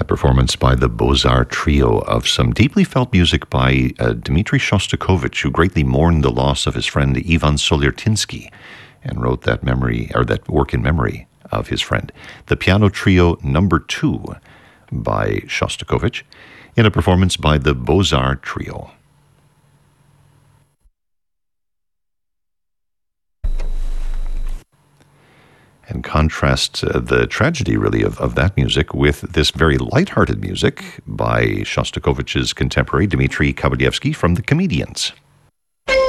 performance by the Beaux-Arts Trio of some deeply felt music by Dmitri Shostakovich, who greatly mourned the loss of his friend Ivan Soliertinsky and wrote that work in memory of his friend. The Piano Trio No. 2 by Shostakovich in a performance by the Beaux-Arts Trio. And contrast the tragedy, really, of that music with this very lighthearted music by Shostakovich's contemporary Dmitri Kabalyevsky from The Comedians.